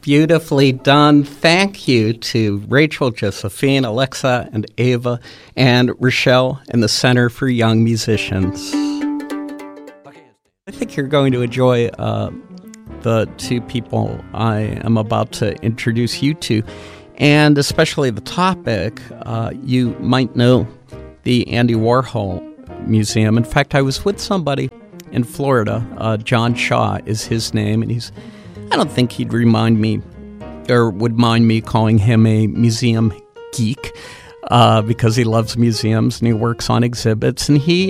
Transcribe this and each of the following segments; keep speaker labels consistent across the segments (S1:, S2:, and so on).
S1: Beautifully done. Thank you to Rachel, Josephine, Alexa, and Ava, and Rochelle and the Center for Young Musicians. I think you're going to enjoy the two people I am about to introduce you to, and especially the topic. You might know the Andy Warhol Museum. In fact, I was with somebody in Florida. John Shaw is his name, and I don't think he'd remind me or would mind me calling him a museum geek because he loves museums and he works on exhibits. And he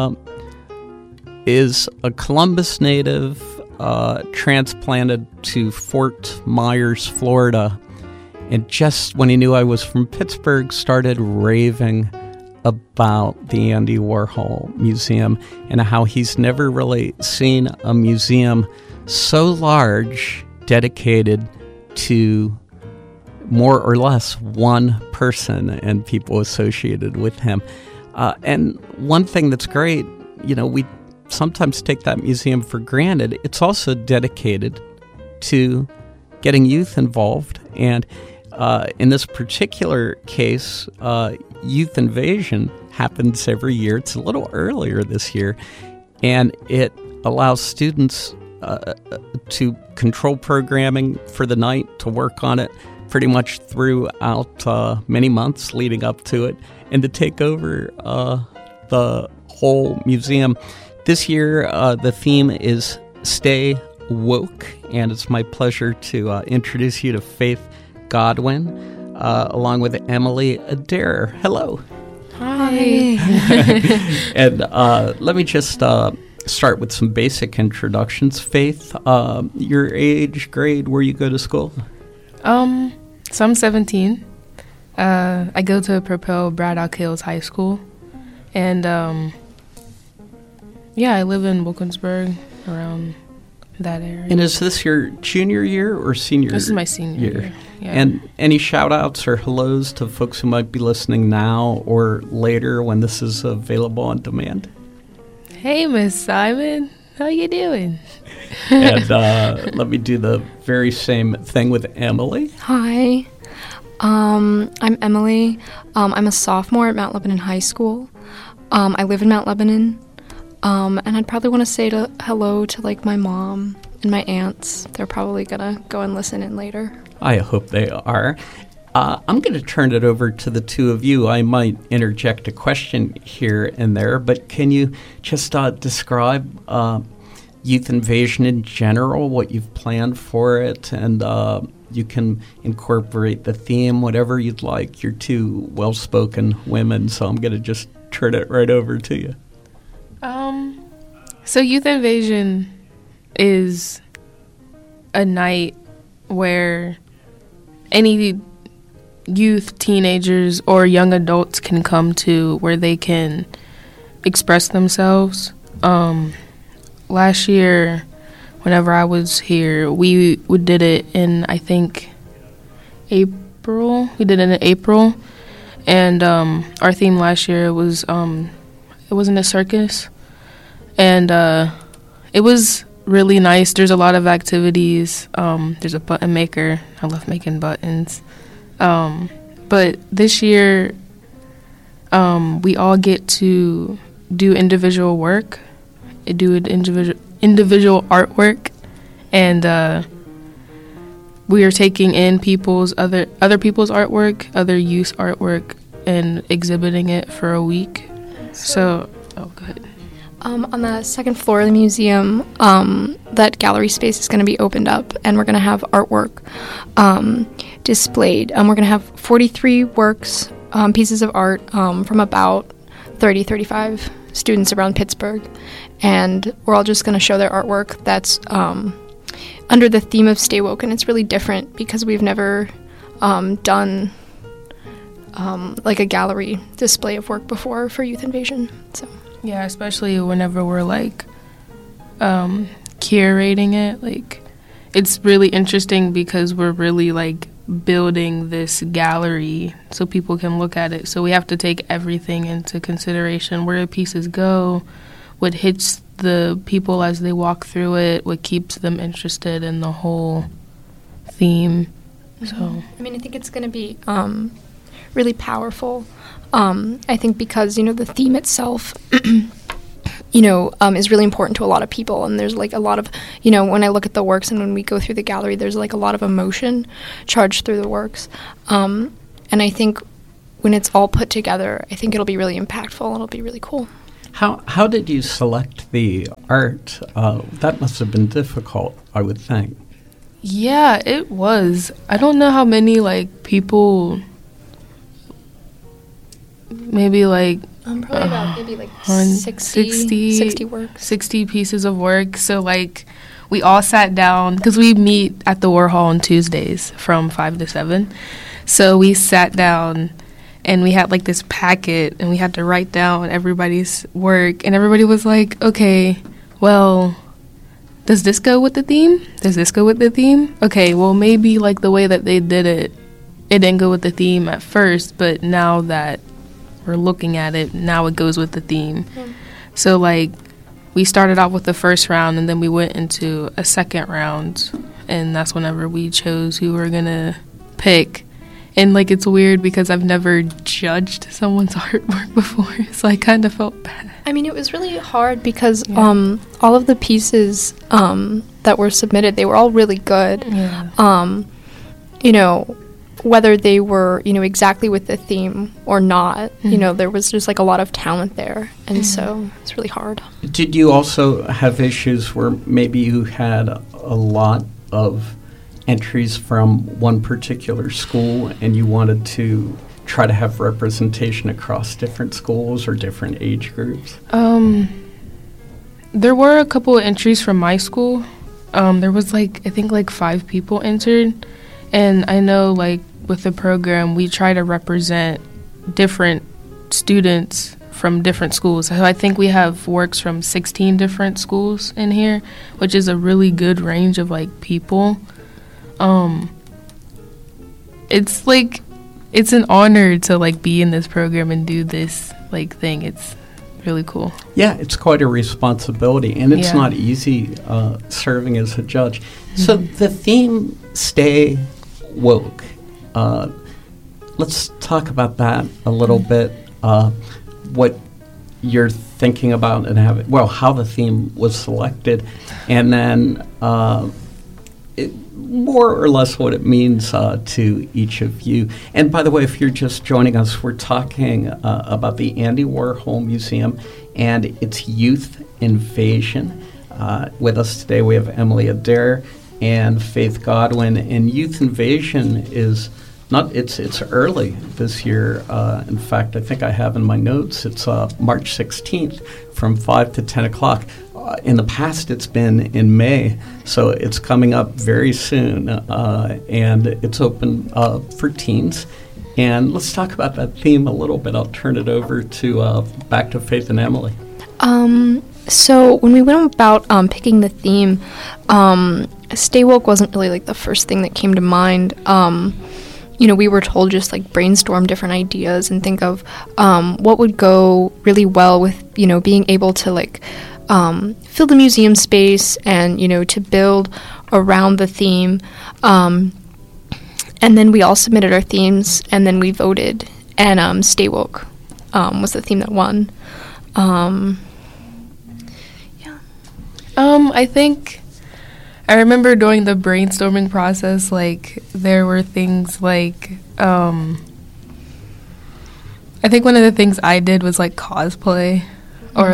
S1: is a Columbus native, transplanted to Fort Myers, Florida. And just when he knew I was from Pittsburgh, started raving about the Andy Warhol Museum and how he's never really seen a museum so large, dedicated to more or less one person and people associated with him. And one thing that's great, we sometimes take that museum for granted. It's also dedicated to getting youth involved. And in this particular case, Youth Invasion happens every year. It's a little earlier this year, and it allows students to control programming for the night, to work on it pretty much throughout many months leading up to it, and to take over the whole museum. This year, the theme is Stay Woke, and it's my pleasure to introduce you to Faith Godwin, along with Emily Adair. Hello.
S2: Hi.
S1: And let me just start with some basic introductions. Faith, your age, grade, where you go to school?
S2: So I'm 17. I go to Propel Braddock Hills High School. And, I live in Wilkinsburg, around that area.
S1: And is this your junior year or senior year?
S2: This is my senior year. Yeah.
S1: And any shout-outs or hellos to folks who might be listening now or later when this is available on demand?
S2: Hey, Miss Simon. How you doing?
S1: And let me do the very same thing with Emily.
S3: Hi. I'm Emily. I'm a sophomore at Mount Lebanon High School. I live in Mount Lebanon. And I'd probably want to say hello to, my mom and my aunts. They're probably going to go and listen in later.
S1: I hope they are. I'm going to turn it over to the two of you. I might interject a question here and there, but can you just describe Youth Invasion in general, what you've planned for it, and you can incorporate the theme, whatever you'd like. You're two well-spoken women, so I'm going to just turn it right over to you.
S2: So Youth Invasion is a night where any youth, teenagers, or young adults can come to where they can express themselves. Last year, whenever I was here, we did it in, I think, April. We did it in April. And our theme last year was, it wasn't a circus. And it was really nice. There's a lot of activities. There's a button maker. I love making buttons. But this year, we all get to do individual work, do an individual artwork, and we are taking in other people's artwork, other youth artwork, and exhibiting it for a week. So, go ahead.
S3: On the second floor of the museum, that gallery space is going to be opened up, and we're going to have artwork displayed. We're going to have 43 works, pieces of art from about 35 students around Pittsburgh, and we're all just going to show their artwork that's under the theme of Stay Woke, and it's really different because we've never done a gallery display of work before for Youth Invasion, so...
S2: Yeah, especially whenever we're, curating it. It's really interesting because we're really, building this gallery so people can look at it. So we have to take everything into consideration, where the pieces go, what hits the people as they walk through it, what keeps them interested in the whole theme. So
S3: I mean, I think it's going to be really powerful. I think because, the theme itself, is really important to a lot of people. And there's like a lot of, when I look at the works and when we go through the gallery, there's like a lot of emotion charged through the works. And I think when it's all put together, I think it'll be really impactful and it'll be really cool.
S1: How did you select the art? That must have been difficult, I would think.
S2: yeah, it was. I don't know how many people, maybe
S3: Probably about maybe like
S2: 60
S3: 60 works.
S2: 60 pieces of work. So we all sat down because we meet at the Warhol on Tuesdays from 5 to 7. So we sat down and we had this packet and we had to write down everybody's work, and everybody was like, okay, well, does this go with the theme? Does this go with the theme? Okay, well, maybe the way that they did it, it didn't go with the theme at first, but now that we're looking at it, now it goes with the theme. So we started off with the first round and then we went into a second round, and that's whenever we chose who we're gonna pick. And it's weird because I've never judged someone's artwork before, so I kind of felt bad.
S3: I mean, it was really hard because all of the pieces that were submitted, they were all really good.
S2: Yeah.
S3: Whether they were, exactly with the theme or not, there was just a lot of talent there. And so it's really hard.
S1: Did you also have issues where maybe you had a lot of entries from one particular school and you wanted to try to have representation across different schools or different age groups?
S2: There were a couple of entries from my school. There was I think 5 people entered, and I know with the program we try to represent different students from different schools. So I think we have works from 16 different schools in here, which is a really good range of people. It's an honor to be in this program and do this thing. It's really cool.
S1: Yeah, it's quite a responsibility, and it's not easy serving as a judge. So the theme, Stay Woke. Let's talk about that a little bit. What you're thinking about and how the theme was selected, and then more or less what it means to each of you. And by the way, if you're just joining us, we're talking about the Andy Warhol Museum and its Youth Invasion. With us today we have Emily Adair and Faith Godwin. And Youth Invasion is it's early this year. In fact, I think I have in my notes, it's March 16th from 5 to 10 o'clock. In the past, it's been in May, so it's coming up very soon, and it's open for teens. And let's talk about that theme a little bit. I'll turn it over to back to Faith and Emily.
S3: So when we went about picking the theme, Stay Woke wasn't really the first thing that came to mind. We were told just brainstorm different ideas and think of what would go really well with being able to fill the museum space and to build around the theme. And then we all submitted our themes, and then we voted, and Stay Woke was the theme that won.
S2: I think I remember during the brainstorming process, there were things I think one of the things I did was cosplay or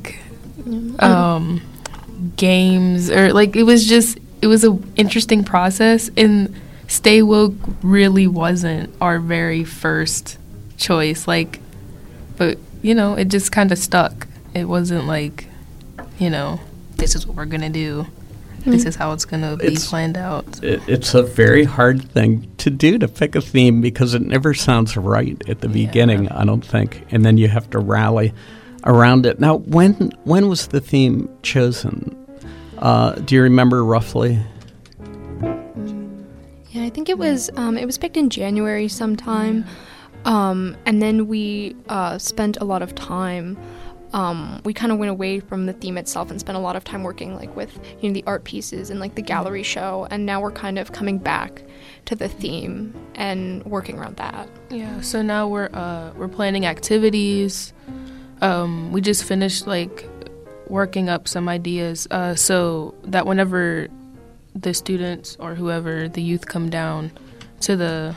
S2: games, or it was an interesting process, and Stay Woke really wasn't our very first choice, but it just kind of stuck. It wasn't this is what we're gonna do. This is how it's going to be planned out.
S1: It's a very hard thing to do, to pick a theme, because it never sounds right at the beginning, I don't think. And then you have to rally around it. Now, when was the theme chosen? Do you remember roughly?
S3: Yeah, I think it was picked in January sometime. And then we spent a lot of time we kind of went away from the theme itself and spent a lot of time working like with the art pieces and like the gallery show, and now we're kind of coming back to the theme and working around that.
S2: Yeah, so now we're planning activities. We just finished like working up some ideas so that whenever the students or whoever, the youth, come down to the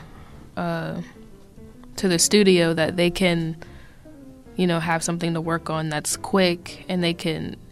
S2: studio, that they can have something to work on that's quick, and they can